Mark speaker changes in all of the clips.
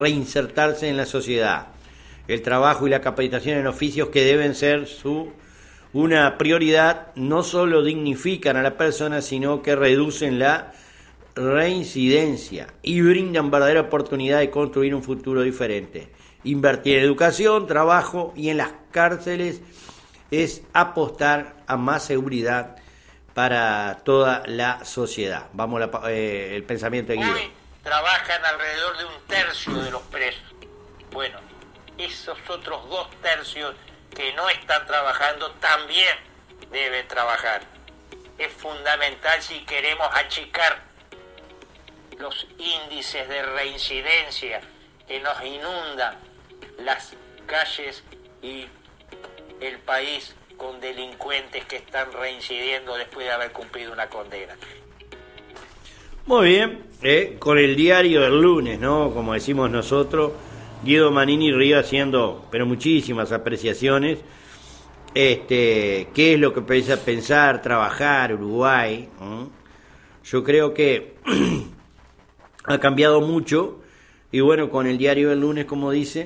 Speaker 1: reinsertarse en la sociedad. El trabajo y la capacitación en oficios que deben ser una prioridad no solo dignifican a la persona, sino que reducen la reincidencia y brindan verdadera oportunidad de construir un futuro diferente. Invertir en educación, trabajo y en las cárceles es apostar a más seguridad para toda la sociedad. Vamos el pensamiento de Guido.
Speaker 2: Hoy trabajan alrededor de 1/3 de los presos. Bueno, esos otros 2/3 que no están trabajando también deben trabajar. Es fundamental si queremos achicar los índices de reincidencia que nos inundan las calles y el país con delincuentes que están reincidiendo después de haber cumplido una condena.
Speaker 1: Muy bien, con el diario del lunes, ¿no? Como decimos nosotros, Guido Manini Río haciendo, pero muchísimas apreciaciones. ¿Qué es lo que empieza a pensar, trabajar Uruguay? Yo creo que ha cambiado mucho, y bueno, con el diario del lunes, como dice,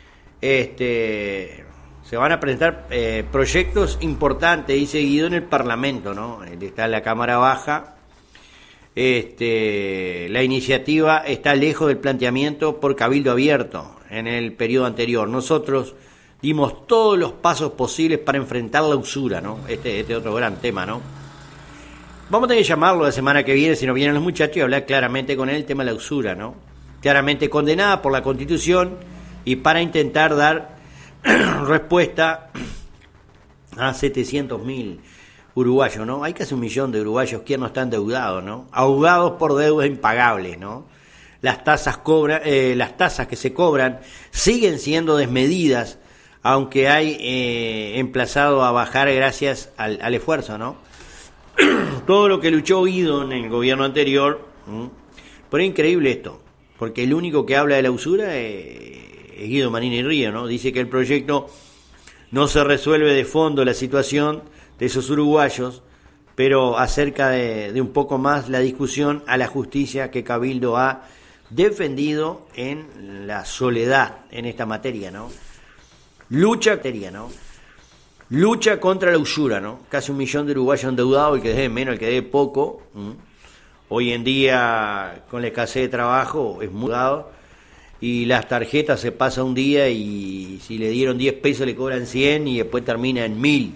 Speaker 1: se van a presentar proyectos importantes, dice Guido, en el Parlamento, ¿no? Está en la Cámara Baja. La iniciativa está lejos del planteamiento por cabildo abierto en el periodo anterior. Nosotros dimos todos los pasos posibles para enfrentar la usura, ¿no? Este es otro gran tema, ¿no? Vamos a tener que llamarlo la semana que viene, si no vienen los muchachos, y hablar claramente con él el tema de la usura, ¿no? Claramente condenada por la Constitución, y para intentar dar respuesta a 700.000 uruguayos, ¿no? Hay casi 1 millón de uruguayos que no están endeudados, ¿no? Ahogados por deudas impagables, ¿no? Las tasas que se cobran siguen siendo desmedidas, aunque hay emplazado a bajar gracias al esfuerzo, ¿no? Todo lo que luchó Guido en el gobierno anterior, pero es increíble esto, porque el único que habla de la usura es Guido Manini Río, ¿no? Dice que el proyecto no se resuelve de fondo la situación de esos uruguayos, pero acerca de un poco más la discusión a la justicia que Cabildo ha defendido en la soledad en esta materia, ¿no? Lucha contra la usura, ¿no? Casi 1 millón de uruguayos endeudados, el que debe menos, el que debe poco. Hoy en día, con la escasez de trabajo, es muy dado. Y las tarjetas se pasa un día y si le dieron 10 pesos le cobran 100 y después termina en 1000.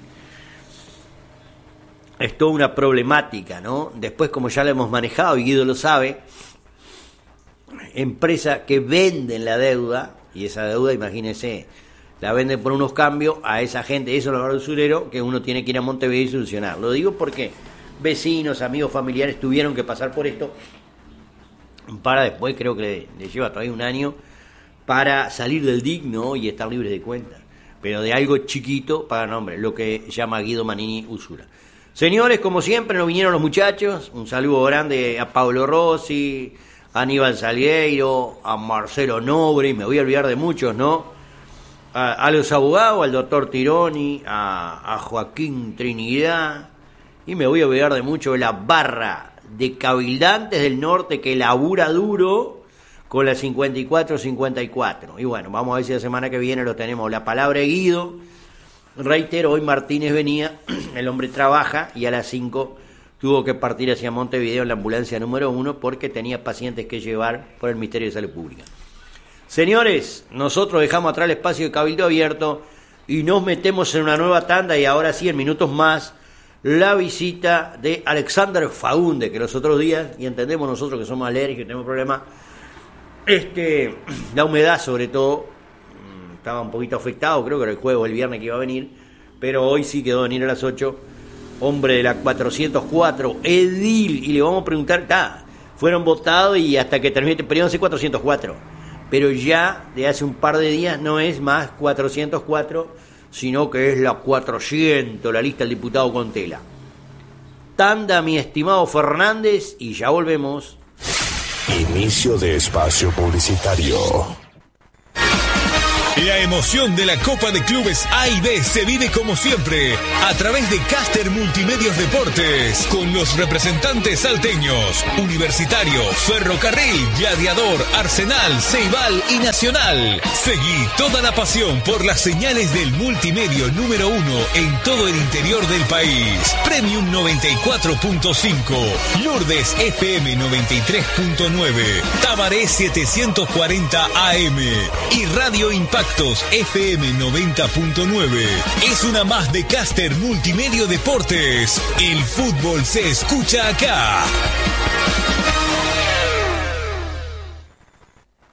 Speaker 1: Es toda una problemática, ¿no? Después, como ya lo hemos manejado, y Guido lo sabe, empresas que venden la deuda, y esa deuda, imagínense, la venden por unos cambios a esa gente, eso es lo usurero, que uno tiene que ir a Montevideo y solucionar. Lo digo porque vecinos, amigos, familiares tuvieron que pasar por esto, para después, creo que le lleva todavía 1 año, para salir del digno y estar libres de cuenta. Pero de algo chiquito, para nombre, lo que llama Guido Manini usura. Señores, como siempre, nos vinieron los muchachos. Un saludo grande a Pablo Rossi, a Aníbal Salgueiro, a Marcelo Nobre, y me voy a olvidar de muchos, ¿no? A los abogados, al doctor Tironi, a Joaquín Trinidad, y me voy a olvidar de mucho de la barra de cabildantes del norte que labura duro con la 54-54. Y bueno, vamos a ver si la semana que viene lo tenemos. La palabra de Guido. Reitero, hoy Martínez venía, el hombre trabaja, y a las 5 tuvo que partir hacia Montevideo en la ambulancia número 1 porque tenía pacientes que llevar por el Ministerio de Salud Pública. Señores, nosotros dejamos atrás el espacio de Cabildo Abierto y nos metemos en una nueva tanda, y ahora sí, en minutos más, la visita de Alexander Fagunde, que los otros días, y entendemos nosotros que somos alérgicos, tenemos problemas, la humedad sobre todo, estaba un poquito afectado, creo que era el jueves o el viernes que iba a venir, pero hoy sí quedó a venir a las 8, hombre de la 404, edil, y le vamos a preguntar, fueron votados y hasta que termine este periodo, 404, pero ya de hace un par de días no es más 404, sino que es la 400, la lista del diputado Contela. Tanda, mi estimado Fernández, y ya volvemos.
Speaker 3: Inicio de espacio publicitario. La emoción de la Copa de Clubes A y B se vive como siempre a través de Caster Multimedios Deportes con los representantes salteños, Universitario, Ferrocarril, Gladiador, Arsenal, Ceibal y Nacional. Seguí toda la pasión por las señales del multimedio número 1 en todo el interior del país. Premium 94.5, Lourdes FM 93.9, Tabaré 740 AM y Radio Impactos FM 90.9. Es una más de Caster Multimedio Deportes. El fútbol se escucha acá.